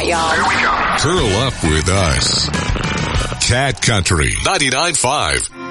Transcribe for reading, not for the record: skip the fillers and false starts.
out, y'all. Here we go. Curl up with us. Cat Country 99.5.